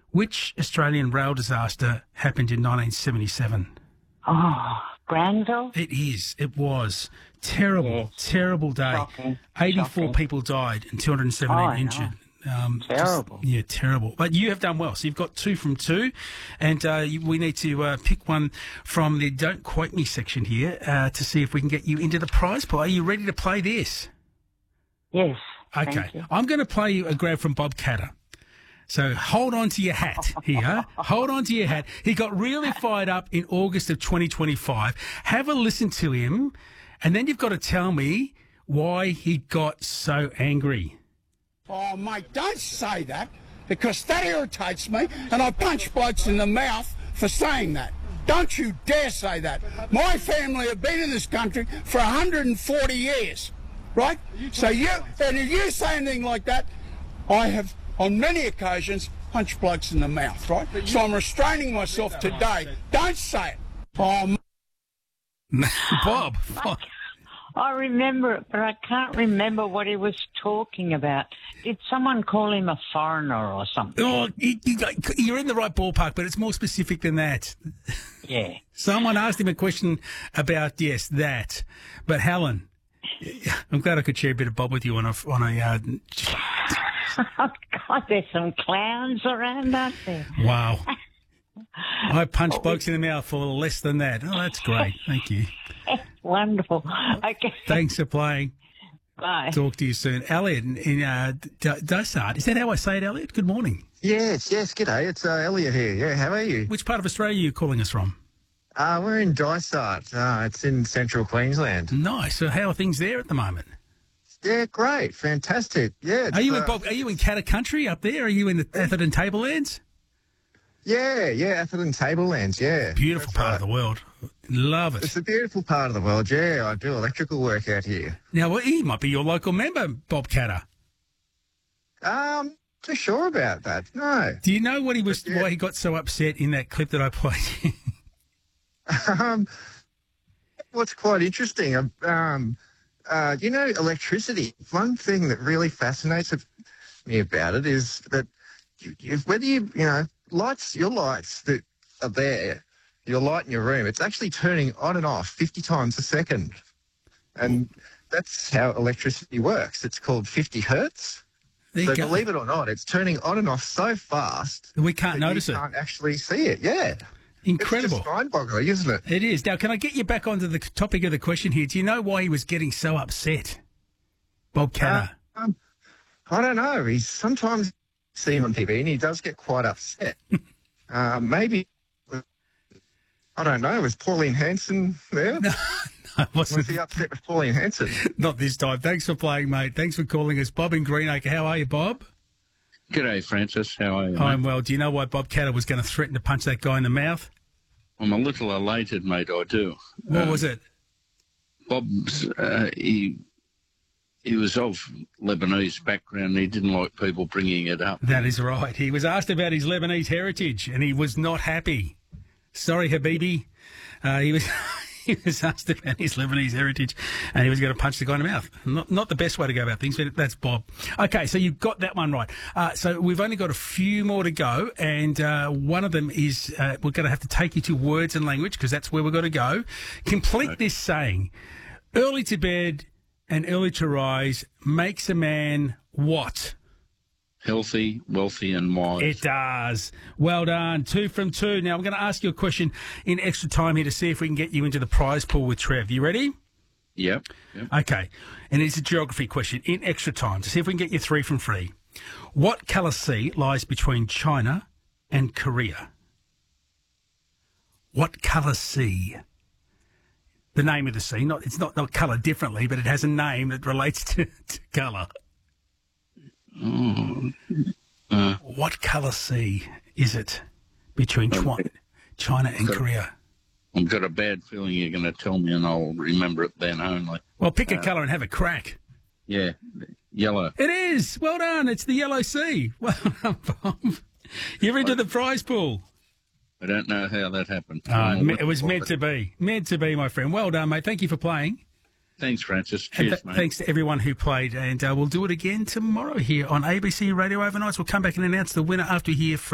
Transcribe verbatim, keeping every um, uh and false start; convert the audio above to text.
Which Australian rail disaster happened in nineteen seventy-seven? Oh, Granville? It is. It was. Terrible, Yes. terrible day. Shocking. eighty-four Shocking. people died and two hundred seventeen Oh, I know. injured. Um, just- Terrible. yeah, terrible. But you have done well. So you've got two from two, and uh, you, we need to uh, pick one from the Don't Quote Me section here uh, to see if we can get you into the prize pool. Are you ready to play this? Yes. Okay. Thank you. I'm going to play you a grab from Bob Catter. So hold on to your hat here. Hold on to your hat. He got really fired up in August of twenty twenty-five. Have a listen to him, and then you've got to tell me why he got so angry. Oh, mate, don't say that, because that irritates me, and I punch blokes in the mouth for saying that. Don't you dare say that. My family have been in this country for one hundred forty years, right? So you, and if you say anything like that, I have, on many occasions, punched blokes in the mouth, right? So I'm restraining myself today. Don't say it. Oh, Bob. I remember it, but I can't remember what he was talking about. Did someone call him a foreigner or something? Oh, you- you- you're in the right ballpark, but it's more specific than that. Yeah. Someone asked him a question about, yes, that. But Helen, I'm glad I could share a bit of Bob with you on a, on a uh, Oh, God, there's some clowns around, aren't there? wow. I punched blokes in the mouth for less than that. Oh, that's great. Thank you. Wonderful. Okay. Thanks for playing. Bye. Talk to you soon. Elliot in, in uh, D- Dysart. Is that how I say it, Elliot? Good morning. Yes, yes, g'day. It's uh, Elliot here. Yeah, how are you? Which part of Australia are you calling us from? Uh, we're in Dysart. Uh, it's in central Queensland. Nice. So how are things there at the moment? Yeah, great. Fantastic. Yeah. Are you uh, in Bob? Are you in Catter Country up there? Are you in the Atherton Tablelands? Yeah, yeah, Atherton Tablelands, yeah. Beautiful That's part right. of the world. Love it. It's a beautiful part of the world, yeah. I do electrical work out here. Now, well, he might be your local member, Bob Catter. Um, not sure about that, no. Do you know what he was? Yeah. Why he got so upset in that clip that I played? um, what's quite interesting, um, um, uh, you know, electricity. One thing that really fascinates me about it is that you, you, whether you, you know, lights, your lights that are there, your light in your room, it's actually turning on and off fifty times a second. And that's how electricity works. It's called fifty hertz. There So you go. believe it or not, it's turning on and off so fast We can't that notice you it. can't actually see it. Yeah. Incredible. It's just mind-boggling, isn't it? It is. Now, can I get you back onto the topic of the question here? Do you know why he was getting so upset, Bob Catter? Uh, um, I don't know. He's sometimes see him on T V and he does get quite upset. uh, maybe, I don't know, was Pauline Hanson there? No, I wasn't. Was he upset with Pauline Hanson? Not this time. Thanks for playing, mate. Thanks for calling us. Bob in Greenacre. How are you, Bob? G'day, Francis. How are you? I'm mate? well. Do you know why Bob Catter was going to threaten to punch that guy in the mouth? I'm a little elated, mate. I do. What Uh, was it? Bob's, uh, he, he was of Lebanese background. He didn't like people bringing it up. That is right. He was asked about his Lebanese heritage, and he was not happy. Sorry, Habibi. Uh, he was he was asked about his Lebanese heritage, and he was going to punch the guy in the mouth. Not not the best way to go about things, but that's Bob. Okay, so you got that one right. Uh, so we've only got a few more to go, and uh, one of them is uh, we're going to have to take you to words and language because that's where we've got to go. Complete this saying: early to bed and early to rise makes a man what? Healthy, wealthy, and wise. It does. Well done. Two from two. Now, I'm going to ask you a question in extra time here to see if we can get you into the prize pool with Trev. You ready? Yep. yep. Okay. And it's a geography question in extra time to see if we can get you three from three. What colour sea lies between China and Korea? What colour sea? The name of the sea. Not, it's not, not colour differently, but it has a name that relates to, to colour. Oh, uh, What colour sea is it between China, China and Korea? I've got a bad feeling you're going to tell me, and I'll remember it then only. Well, pick a colour and have a crack. Yeah, yellow. It is. Well done. It's the Yellow Sea. Well done, Bob. You're into the prize pool. I don't know how that happened. Uh, it was meant to be. Meant to be, my friend. Well done, mate. Thank you for playing. Thanks, Francis. And Cheers, th- mate. thanks to everyone who played. And uh, we'll do it again tomorrow here on A B C Radio Overnights. We'll come back and announce the winner after we hear from